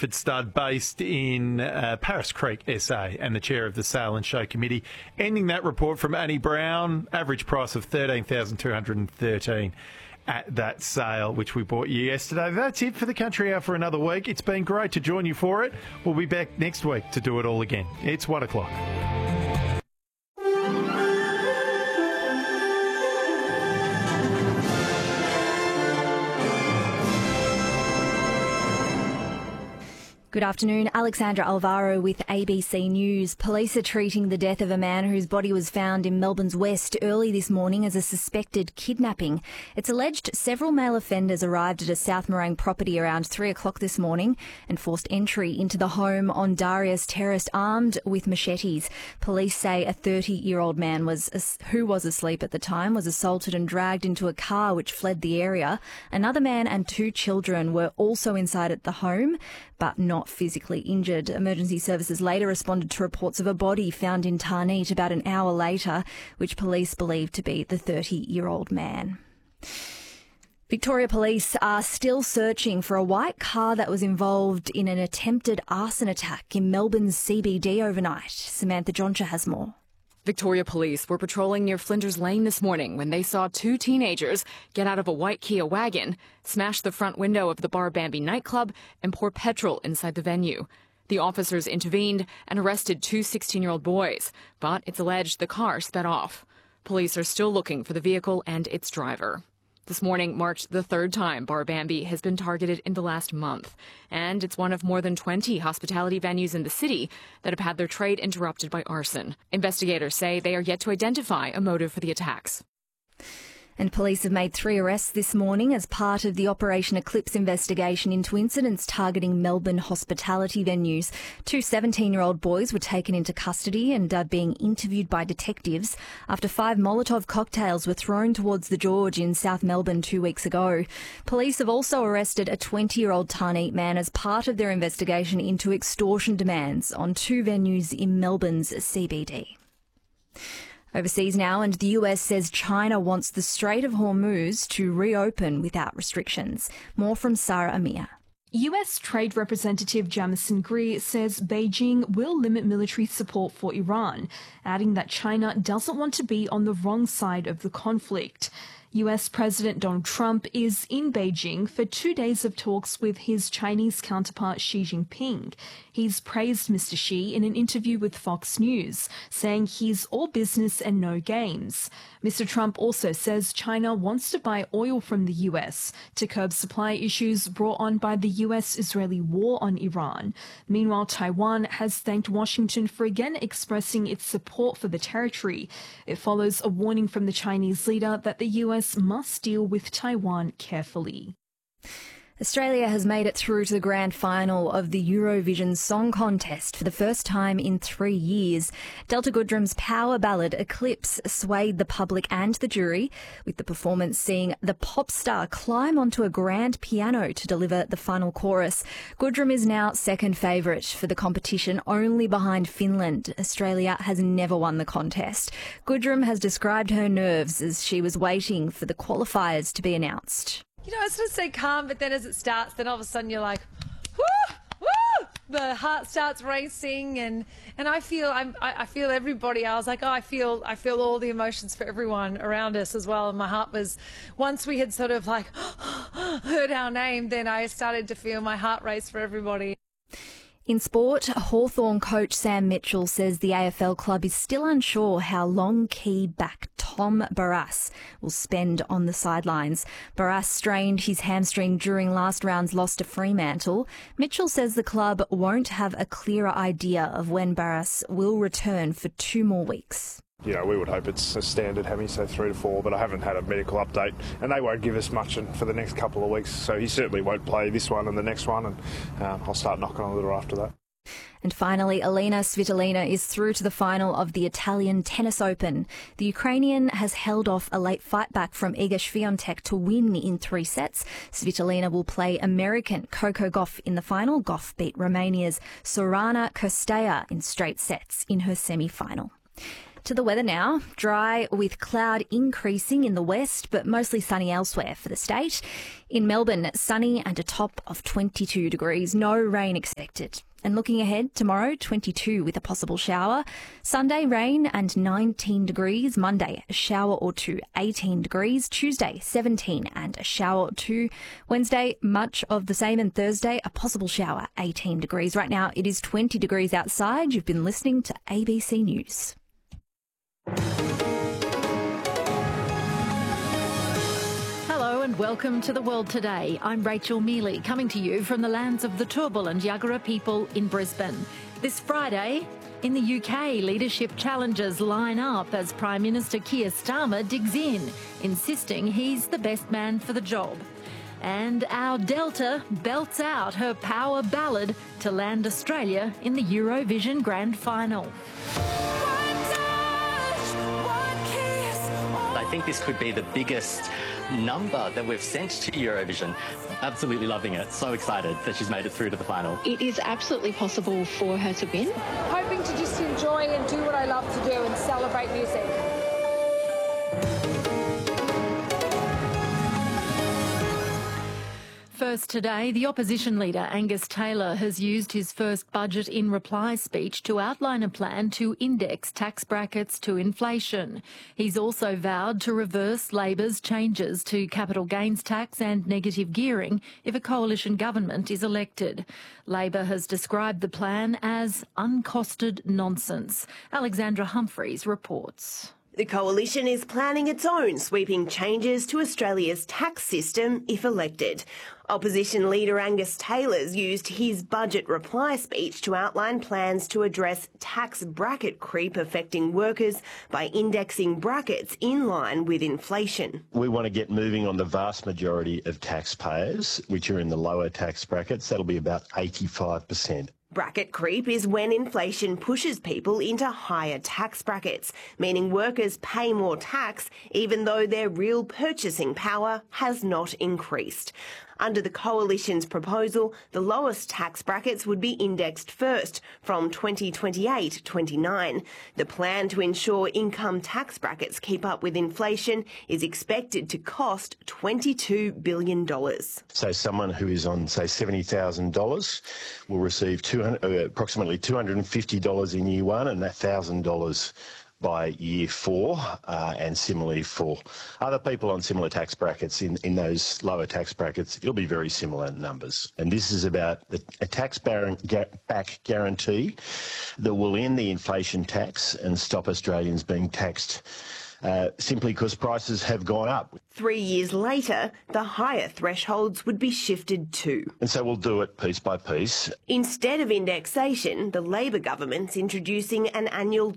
Bedford stud based in Paris Creek, SA, and the chair of the Sale and Show Committee. Ending that report from Annie Brown, average price of $13,213 at that sale, which we bought you yesterday. That's it for the Country Hour for another week. It's been great to join you for it. We'll be back next week to do it all again. It's 1 o'clock. Good afternoon. Alexandra Alvaro with ABC News. Police are treating the death of a man whose body was found in Melbourne's West early this morning as a suspected kidnapping. It's alleged several male offenders arrived at a South Morang property around 3 o'clock this morning and forced entry into the home on Darius Terrace armed with machetes. Police say a 30-year-old man who was asleep at the time was assaulted and dragged into a car which fled the area. Another man and 2 children were also inside at the home, but not physically injured. Emergency services later responded to reports of a body found in Tarneet about an hour later, which police believe to be the 30-year-old man. Victoria Police are still searching for a white car that was involved in an attempted arson attack in Melbourne's CBD overnight. Samantha Joncha has more. Victoria Police were patrolling near Flinders Lane this morning when they saw 2 teenagers get out of a white Kia wagon, smash the front window of the Bar Bambi nightclub and pour petrol inside the venue. The officers intervened and arrested 2 16-year-old boys, but it's alleged the car sped off. Police are still looking for the vehicle and its driver. This morning marked the 3rd time Bar Bambi has been targeted in the last month, and it's one of more than 20 hospitality venues in the city that have had their trade interrupted by arson. Investigators say they are yet to identify a motive for the attacks. And police have made 3 arrests this morning as part of the Operation Eclipse investigation into incidents targeting Melbourne hospitality venues. 2 17-year-old boys were taken into custody and are being interviewed by detectives after 5 Molotov cocktails were thrown towards the George in South Melbourne 2 weeks ago. Police have also arrested a 20-year-old Tarneet man as part of their investigation into extortion demands on 2 venues in Melbourne's CBD. Overseas now, and the US says China wants the Strait of Hormuz to reopen without restrictions. More from Sarah Amir. US Trade Representative Jamison Greer says Beijing will limit military support for Iran, adding that China doesn't want to be on the wrong side of the conflict. US President Donald Trump is in Beijing for 2 days of talks with his Chinese counterpart Xi Jinping. He's praised Mr. Xi in an interview with Fox News, saying he's all business and no games. Mr. Trump also says China wants to buy oil from the US to curb supply issues brought on by the US-Israeli war on Iran. Meanwhile, Taiwan has thanked Washington for again expressing its support for the territory. It follows a warning from the Chinese leader that the US must deal with Taiwan carefully. Australia has made it through to the grand final of the Eurovision Song Contest for the first time in 3 years. Delta Goodrum's power ballad Eclipse swayed the public and the jury, with the performance seeing the pop star climb onto a grand piano to deliver the final chorus. Goodrum is now second favourite for the competition, only behind Finland. Australia has never won the contest. Goodrum has described her nerves as she was waiting for the qualifiers to be announced. You know, I sort of say calm, but then as it starts, then all of a sudden you're like, whoo, woo! The heart starts racing, and I feel everybody. I was like, oh, I feel all the emotions for everyone around us as well. And my heart was, once we had sort of like heard our name, then I started to feel my heart race for everybody. In sport, Hawthorn coach Sam Mitchell says the AFL club is still unsure how long key back Tom Barrass will spend on the sidelines. Barrass strained his hamstring during last round's loss to Fremantle. Mitchell says the club won't have a clearer idea of when Barrass will return for 2 more weeks. You know, we would hope it's a standard hammy, so 3 to 4, but I haven't had a medical update, and they won't give us much for the next couple of weeks, so he certainly won't play this one and the next one, and I'll start knocking on the door after that. And finally, Elina Svitolina is through to the final of the Italian Tennis Open. The Ukrainian has held off a late fight back from Iga Swiatek to win in 3 sets. Svitolina will play American Coco Gauff in the final. Gauff beat Romania's Sorana Cirstea in straight sets in her semi-final. To the weather now. Dry with cloud increasing in the west, but mostly sunny elsewhere for the state. In Melbourne, sunny and a top of 22 degrees. No rain expected. And looking ahead, tomorrow, 22 with a possible shower. Sunday, rain and 19 degrees. Monday, a shower or two, 18 degrees. Tuesday, 17 and a shower or two. Wednesday, much of the same. And Thursday, a possible shower, 18 degrees. Right now, it is 20 degrees outside. You've been listening to ABC News. Hello and welcome to The World Today. I'm Rachel Mealy, coming to you from the lands of the Turrbal and Yagara people in Brisbane. This Friday, in the UK, leadership challenges line up as Prime Minister Keir Starmer digs in, insisting he's the best man for the job. And our Delta belts out her power ballad to land Australia in the Eurovision Grand Final. I think this could be the biggest number that we've sent to Eurovision. Absolutely loving it. So excited that she's made it through to the final. It is absolutely possible for her to win. Hoping to just enjoy and do what I love to do and celebrate music. First today, the opposition leader Angus Taylor has used his first budget in reply speech to outline a plan to index tax brackets to inflation. He's also vowed to reverse Labor's changes to capital gains tax and negative gearing if a coalition government is elected. Labor has described the plan as uncosted nonsense. Alexandra Humphreys reports. The coalition is planning its own sweeping changes to Australia's tax system if elected. Opposition leader Angus Taylor's used his budget reply speech to outline plans to address tax bracket creep affecting workers by indexing brackets in line with inflation. We want to get moving on the vast majority of taxpayers, which are in the lower tax brackets. That'll be about 85%. Bracket creep is when inflation pushes people into higher tax brackets, meaning workers pay more tax even though their real purchasing power has not increased. Under the coalition's proposal, the lowest tax brackets would be indexed first from 2028-29. The plan to ensure income tax brackets keep up with inflation is expected to cost $22 billion. So someone who is on, say, $70,000 will receive approximately $250 in year one and $1,000 by year four, and similarly for other people on similar tax brackets in those lower tax brackets, it'll be very similar numbers. And this is about a tax-back guarantee that will end the inflation tax and stop Australians being taxed simply because prices have gone up. 3 years later, the higher thresholds would be shifted too. And so we'll do it piece by piece. Instead of indexation, the Labor government's introducing an annual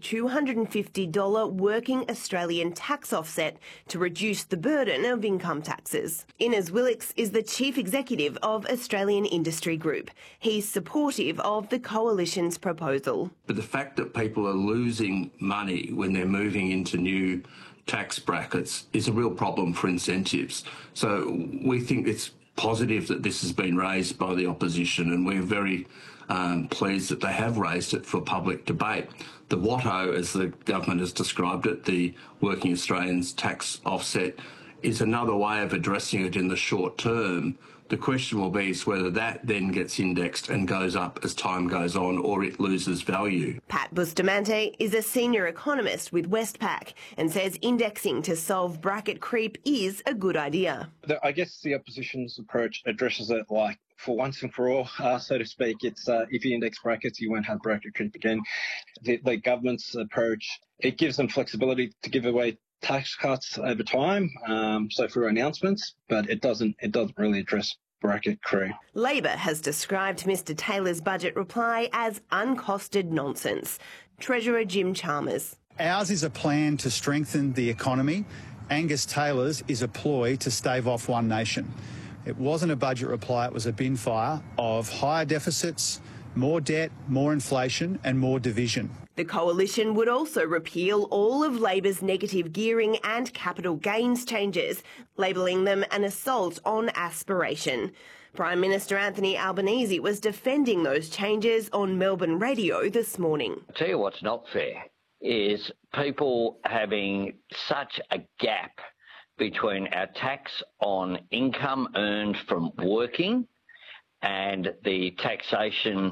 $250 working Australian tax offset to reduce the burden of income taxes. Innes Willicks is the Chief Executive of Australian Industry Group. He's supportive of the coalition's proposal. But the fact that people are losing money when they're moving into new tax brackets is a real problem for incentives. So we think it's positive that this has been raised by the opposition, and we're very pleased that they have raised it for public debate. The WATO, as the government has described it, the Working Australians tax offset, is another way of addressing it in the short term. The question will be is whether that then gets indexed and goes up as time goes on, or it loses value. Pat Bustamante is a senior economist with Westpac and says indexing to solve bracket creep is a good idea. I guess the opposition's approach addresses it like for once and for all, so to speak. It's if you index brackets, you won't have bracket creep again. The government's approach, it gives them flexibility to give away tax cuts over time, so through announcements, but it doesn't really address bracket creep. Labor has described Mr Taylor's budget reply as uncosted nonsense. Treasurer Jim Chalmers. Ours is a plan to strengthen the economy. Angus Taylor's is a ploy to stave off One Nation. It wasn't a budget reply, it was a bin fire of higher deficits, more debt, more inflation and more division. The coalition would also repeal all of Labor's negative gearing and capital gains changes, labelling them an assault on aspiration. Prime Minister Anthony Albanese was defending those changes on Melbourne radio this morning. I'll tell you what's not fair is people having such a gap between our tax on income earned from working and the taxation